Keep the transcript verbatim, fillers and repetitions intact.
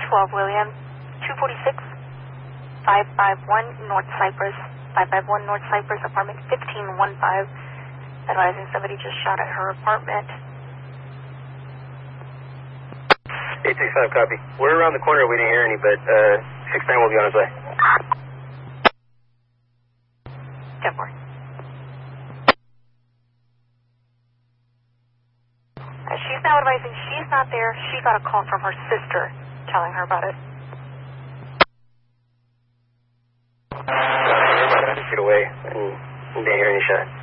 twelve William, two forty-six, five five one North Cypress, five five one North Cypress, apartment fifteen fifteen, advising somebody just shot at her apartment. eight six five, copy. We're around the corner, we didn't hear any, but uh, six nine will be on his way. ten four. Uh, she's now advising she's not there. She got a call from her sister telling her about it. Uh, we're about one hundred feet away and didn't hear any shot.